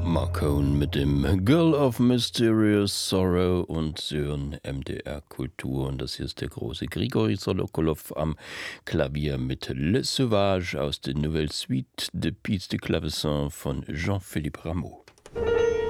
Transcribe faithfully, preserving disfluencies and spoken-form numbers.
Marcone mit dem Girl of Mysterious Sorrow und Sören M D R Kultur. Und das hier ist der große Grigori Solokolov am Klavier mit Le Sauvage aus der Nouvelle Suite de Pièces de Clavecin von Jean-Philippe Rameau.